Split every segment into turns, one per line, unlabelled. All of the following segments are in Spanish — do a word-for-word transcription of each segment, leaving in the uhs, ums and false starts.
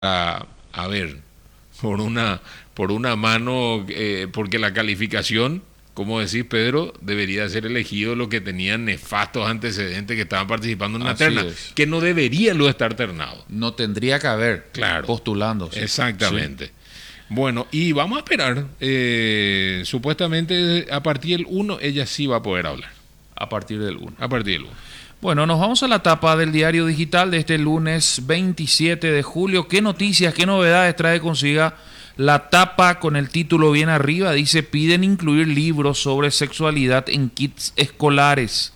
a, a ver, por una, por una mano, eh, porque la calificación, como decís Pedro, debería ser elegido los que tenían nefastos antecedentes que estaban participando en una
Así
terna,
es.
que no deberían lo estar ternados.
No tendría que haber
Claro.
postulándose.
Exactamente.
Sí.
Bueno, y vamos a esperar. Eh, supuestamente a partir del uno ella sí va a poder hablar.
A partir del uno.
A partir del uno.
Bueno, nos vamos a la tapa del diario digital de este lunes veintisiete de julio. ¿Qué noticias, qué novedades trae consigo la tapa con el título bien arriba? Dice, piden incluir libros sobre sexualidad en kits escolares.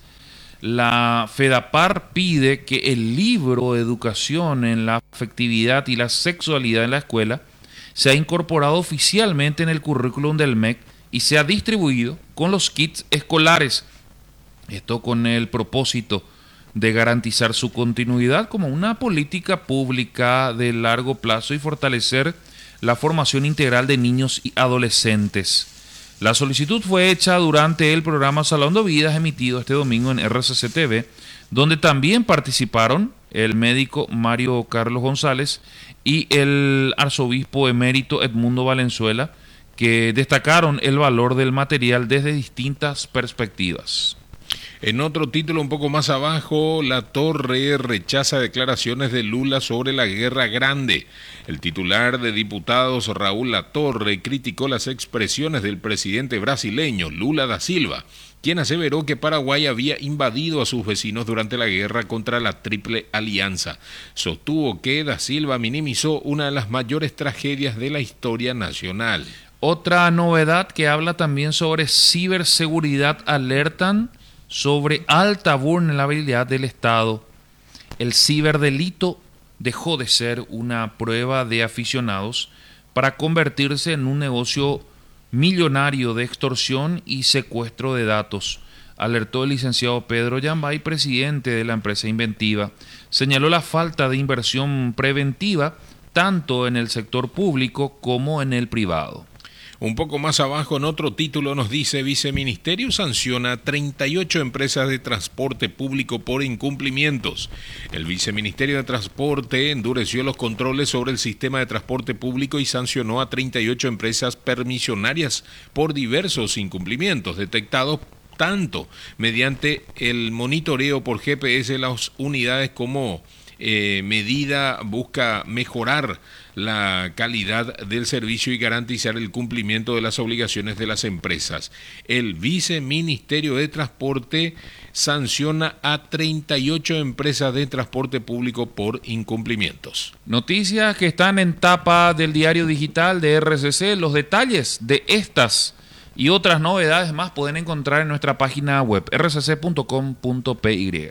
La FEDAPAR pide que el libro de educación en la afectividad y la sexualidad en la escuela sea incorporado oficialmente en el currículum del M E C y sea distribuido con los kits escolares. Esto con el propósito de garantizar su continuidad como una política pública de largo plazo y fortalecer la formación integral de niños y adolescentes. La solicitud fue hecha durante el programa Salvando Vidas emitido este domingo en R C C T V, donde también participaron el médico Mario Carlos González y el arzobispo emérito Edmundo Valenzuela, que destacaron el valor del material desde distintas perspectivas.
En otro título un poco más abajo, La Torre rechaza declaraciones de Lula sobre la Guerra Grande. El titular de diputados, Raúl Latorre, criticó las expresiones del presidente brasileño, Lula da Silva, quien aseveró que Paraguay había invadido a sus vecinos durante la guerra contra la Triple Alianza. Sostuvo que da Silva minimizó una de las mayores tragedias de la historia nacional.
Otra novedad que habla también sobre ciberseguridad, alertan sobre alta vulnerabilidad del Estado. El ciberdelito dejó de ser una prueba de aficionados para convertirse en un negocio millonario de extorsión y secuestro de datos, alertó el licenciado Pedro Yambay, presidente de la empresa Inventiva. Señaló la falta de inversión preventiva tanto en el sector público como en el privado.
Un poco más abajo, en otro título, nos dice: Viceministerio sanciona treinta y ocho empresas de transporte público por incumplimientos. El Viceministerio de Transporte endureció los controles sobre el sistema de transporte público y sancionó a treinta y ocho empresas permisionarias por diversos incumplimientos detectados tanto mediante el monitoreo por G P S de las unidades como eh, medida busca mejorar la calidad del servicio y garantizar el cumplimiento de las obligaciones de las empresas. El Viceministerio de Transporte sanciona a treinta y ocho empresas de transporte público por incumplimientos.
Noticias que están en tapa del diario digital de R C C. Los detalles de estas y otras novedades más pueden encontrar en nuestra página web r c c punto com punto p y.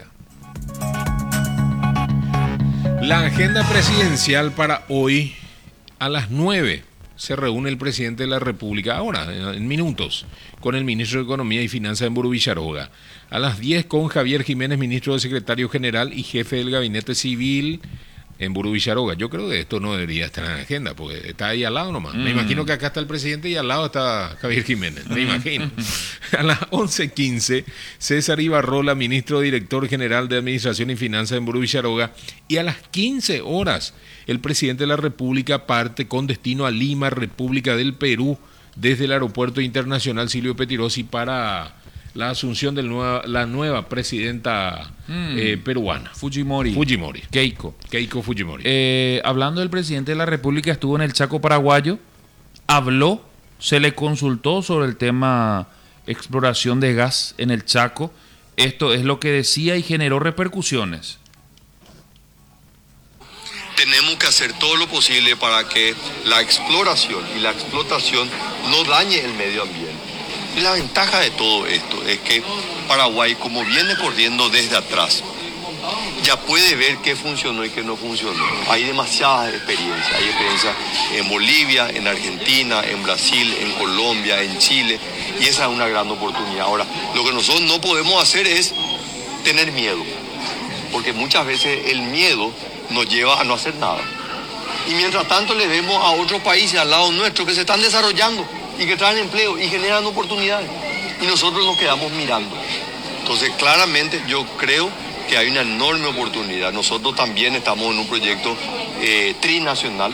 La agenda presidencial para hoy: a las nueve se reúne el presidente de la República, ahora, en minutos, con el ministro de Economía y Finanzas en Burú Villaroga. A las diez con Javier Jiménez, ministro de Secretario General y jefe del Gabinete Civil en Burú Villaroga. Yo creo que esto no debería estar en la agenda, porque está ahí al lado nomás. Mm. Me imagino que acá está el presidente y al lado está Javier Jiménez, me imagino. A las once quince, César Ibarrola, ministro director general de Administración y Finanzas en Burú Villaroga. Y a las quince horas, el presidente de la República parte con destino a Lima, República del Perú, desde el Aeropuerto Internacional Silvio Pettirossi para la asunción de nueva, la nueva presidenta mm. eh, peruana.
Fujimori.
Fujimori.
Keiko.
Keiko Fujimori.
Eh, hablando del presidente de la República, estuvo en el Chaco paraguayo, habló, se le consultó sobre el tema exploración de gas en el Chaco. Esto es lo que decía y generó repercusiones.
Tenemos que hacer todo lo posible para que la exploración y la explotación no dañe el medio ambiente. Y la ventaja de todo esto es que Paraguay, como viene corriendo desde atrás, ya puede ver qué funcionó y qué no funcionó. Hay demasiadas experiencias. Hay experiencias en Bolivia, en Argentina, en Brasil, en Colombia, en Chile. Y esa es una gran oportunidad. Ahora, lo que nosotros no podemos hacer es tener miedo. Porque muchas veces el miedo nos lleva a no hacer nada. Y mientras tanto le vemos a otros países al lado nuestro que se están desarrollando y que traen empleo y generan oportunidades. Y nosotros nos quedamos mirando. Entonces, claramente yo creo que hay una enorme oportunidad. Nosotros también estamos en un proyecto eh, trinacional